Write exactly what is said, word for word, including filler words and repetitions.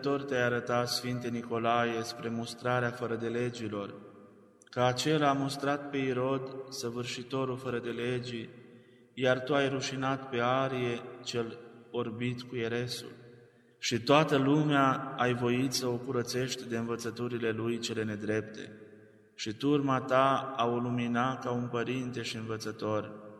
Tot te-ai arătat, Sfinte Nicolae, spre mustrarea fără de legilor, că acela a mustrat pe Irod, săvârșitorul fără de legii, iar tu ai rușinat pe Arie, cel orbit cu eresul, și toată lumea ai voit să o curățești de învățăturile lui cele nedrepte, și turma ta a o lumina ca un părinte și învățător.